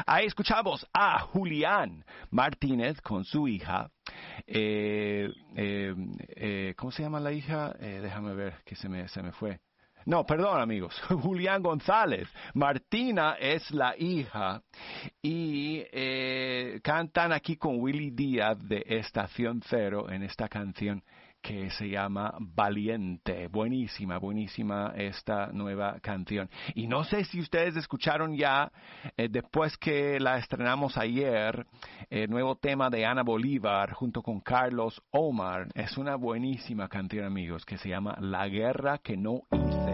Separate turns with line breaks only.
Ahí escuchamos a Julián Martínez con su hija. ¿Cómo se llama la hija? Déjame ver, que se me fue. No, perdón amigos, Julián González. Martina es la hija y cantan aquí con Willy Díaz de Estación Cero en esta canción que se llama Valiente. Buenísima, buenísima esta nueva canción. Y no sé si ustedes escucharon ya, después que la estrenamos ayer, el nuevo tema de Ana Bolívar junto con Carlos Omar. Es una buenísima canción amigos que se llama La Guerra que no hice.